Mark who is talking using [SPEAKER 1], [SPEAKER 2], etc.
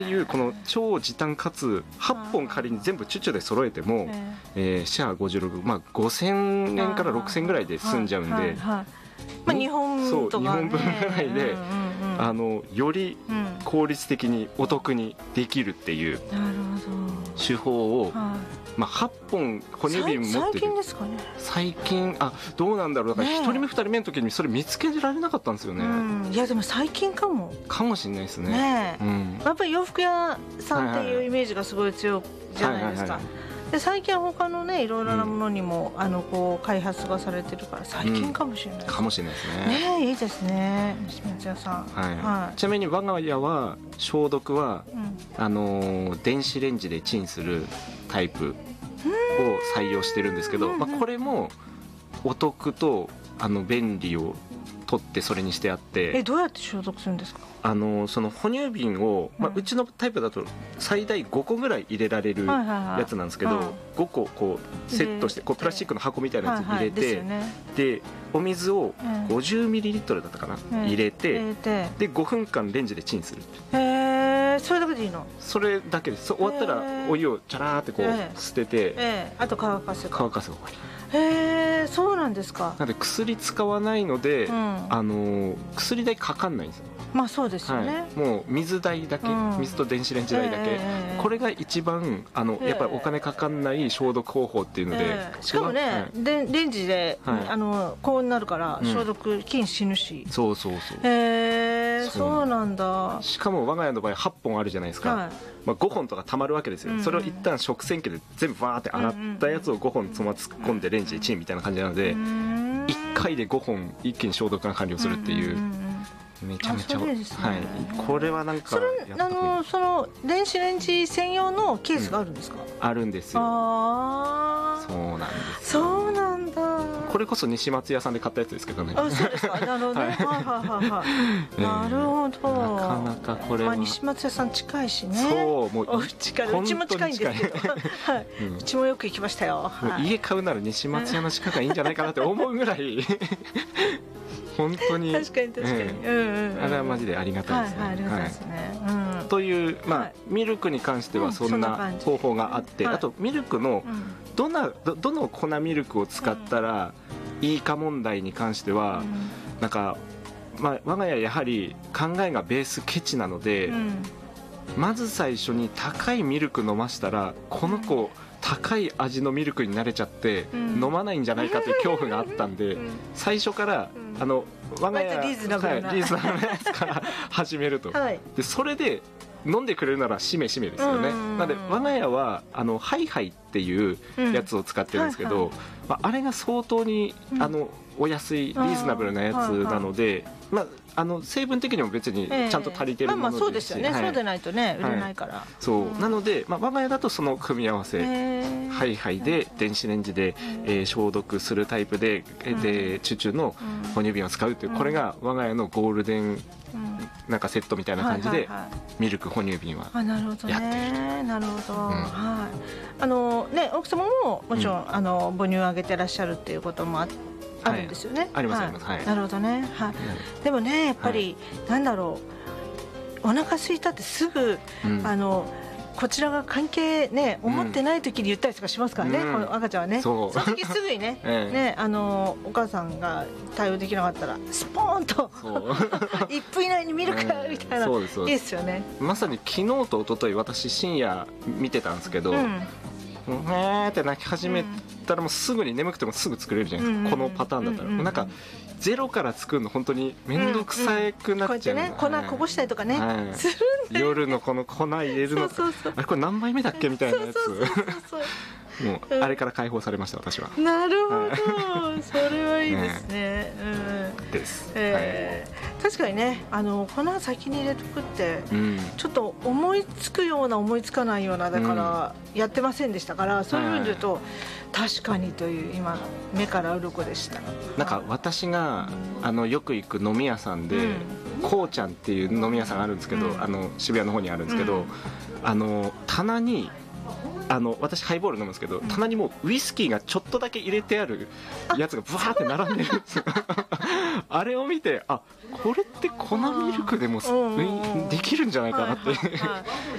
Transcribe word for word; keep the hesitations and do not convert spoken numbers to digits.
[SPEAKER 1] いうこの超時短かつはっぽん仮に全部チュチュで揃えても、えー、シェアごじゅうろく、まあ、ごせんえんからろくせんえんぐらいで済んじゃうんで、はいはいはい、
[SPEAKER 2] まあ、にほんとか、ね、
[SPEAKER 1] そうにほんぶんぐらいで、うんうんうん、あのより効率的にお得にできるっていう手法を、はい、まあ、はっぽん哺乳瓶持ってる。
[SPEAKER 2] 最近ですかね。
[SPEAKER 1] 最近、あ、どうなんだろう。だからひとりめふたりめの時にそれ見つけられなかったんですよね、うん、
[SPEAKER 2] いやでも最近かも
[SPEAKER 1] かもしれないですね。
[SPEAKER 2] ねえ、うん、やっぱり洋服屋さんっていうイメージがすごい強いじゃないですか。で最近は他のねいろいろなものにも、うん、あのこう開発がされてるから最近かもしれない、うん、
[SPEAKER 1] かもしれないですね。
[SPEAKER 2] ねえ、いいですね、西松屋さん、
[SPEAKER 1] はいはい、ちなみに我が家は消毒は、うん、あのー、電子レンジでチンするタイプを採用してるんですけど、まあ、これもお得とあの便利を取ってそれにしてあって。
[SPEAKER 2] え、どうやって消毒するんですか？
[SPEAKER 1] あのその哺乳瓶を、まあ、うちのタイプだと最大ごこぐらい入れられるやつなんですけど、はいはいはい、ごここうセットしてこうプラスチックの箱みたいなやつ入れて、はいはい、で、ね、でお水を ごじゅうミリリットル だったかな、うん、入れて、うん、でごふんかんレンジでチンする。
[SPEAKER 2] へえ、それだけでいいの？
[SPEAKER 1] それだけです。終わったらお湯をチャラーってこう捨てて、え
[SPEAKER 2] え、あと乾かせば
[SPEAKER 1] 乾かせば終わり。
[SPEAKER 2] へえ、そうなんですか。
[SPEAKER 1] なので薬使わないので、うん、あの薬代かかんないんですよ。
[SPEAKER 2] まあそうですよね、
[SPEAKER 1] はい、もう水代だけ、うん、水と電子レンジ代だけ、えー、これが一番あの、えー、やっぱりお金かかんない消毒方法っていうので、
[SPEAKER 2] えー、しかもね、はい、でレンジで、はい、あの高温になるから消毒、菌死ぬし、
[SPEAKER 1] うん、そうそうそう、
[SPEAKER 2] へえー、そうなんだ。
[SPEAKER 1] しかも我が家の場合はっぽんあるじゃないですか、はい、まあ、ごほんとかたまるわけですよ、うんうん、それを一旦食洗機で全部バーって洗ったやつをごほんつま突っ込んでレンジでチンみたいな感じなので、いっかいでごほん一気に消毒が完了するっていう、うんうんうん、めちゃめちゃ、ね、はい、これはなんか
[SPEAKER 2] それあのその電子レンジ専用のケースがあるんですか？うん、
[SPEAKER 1] あるんですよ。
[SPEAKER 2] あ、
[SPEAKER 1] そうなんです。
[SPEAKER 2] そうなんだ。
[SPEAKER 1] これこそ西松屋さんで買ったやつですけどね。
[SPEAKER 2] あ、そうですか。なるほどね。はいはいはいはい。なるほど。
[SPEAKER 1] なかなかこれは、まあ、
[SPEAKER 2] 西松屋さん近いしね。
[SPEAKER 1] そう、もう
[SPEAKER 2] お家からうちも近いんですけど、はい、うん、うちもよく行きましたよ。
[SPEAKER 1] はい、家買うなら西松屋の近くがいいんじゃないかなって思うぐらい。本当に
[SPEAKER 2] 確かに確かに、ええ、うんうん、
[SPEAKER 1] あれはマジでありがたいですね。はいはい、ありがたいですね。はい、うん、という、まあ、はい、ミルクに関してはそんな方法があって、うん、あとミルクのどんな ど, どの粉ミルクを使ったらいいか問題に関しては、うん、なんか、まあ、我が家やはり考えがベースケチなので、うん、まず最初に高いミルク飲ましたらこの子、うん、高い味のミルクに慣れちゃって、うん、飲まないんじゃないかという恐怖があったんで、うん、最初から、うん、あの我が家
[SPEAKER 2] リーズナブルな、
[SPEAKER 1] はい、リーズナブルなやつから始めると、はい、でそれで飲んでくれるならしめしめですよね。なので我が家はあのハイハイっていうやつを使ってるんですけど、うん、はいはい、まあ、あれが相当に、うん、あのお安いリーズナブルなやつなので、まあ、あの成分的にも別にちゃんと足りてるものですし、えー、まあまあそうですよね、
[SPEAKER 2] はい、そうでないとね売れないから、はい、
[SPEAKER 1] そう、うん、なので、まあ、我が家だとその組み合わせ、えー、ハイハイで電子レンジで、えー、消毒するタイプで、うん、でチュチュの哺乳瓶を使うという、これが我が家のゴールデンなんかセットみたいな感じでミルク哺乳瓶はやっていると。
[SPEAKER 2] なるほど、うん、はい、あのね、奥様ももちろん、うん、あの母乳をあげてらっしゃるっていうこともあってあるんですよね。はい、
[SPEAKER 1] ありますあります、はい、
[SPEAKER 2] なるほどね、はい、うん、でもねやっぱり、はい、なんだろう、お腹空いたってすぐ、うん、あのこちらが関係ね思ってない時に言ったりとかしますからね、うん、この赤ちゃんはね、そ, その時すぐにね、ええ、ね、あのお母さんが対応できなかったらスポーンといっぷん以内に見るか、ええ、みたいな、そうですそうです、いいですよね。
[SPEAKER 1] まさに昨日と一昨日私深夜見てたんですけど、うん、へーって泣き始めたらもうすぐに眠くてもすぐ作れるじゃないですか、うん、このパターンだったら、うんうん、なんかゼロから作るの本当に面倒くさくなっちゃう、うんうん、
[SPEAKER 2] こうやってね粉こぼしたりとかね、はい、するんだよね。
[SPEAKER 1] 夜のこの粉入れるの、そうそうそう、あれこれ何枚目だっけみたいなやつ、そうそうそうそうもうあれから解放されました私は。
[SPEAKER 2] なるほど、それはいいですね、
[SPEAKER 1] うん、です、
[SPEAKER 2] えーはい、確かにね、あの粉先に入れとくって、うん、ちょっと思いつくような思いつかないようなだからやってませんでしたから、うん、そういう意味で言うと、はい、確かにという今目から鱗でした。
[SPEAKER 1] なんか私があのよく行く飲み屋さんで、うん、こうちゃんっていう飲み屋さんがあるんですけど、うん、あの渋谷の方にあるんですけど、うん、あの棚にあの私ハイボール飲むんですけど、棚にもうウイスキーがちょっとだけ入れてあるやつがブワーって並んでるんですよあれを見てあこれって粉ミルクでも、うん、できるんじゃないかなって、はいはい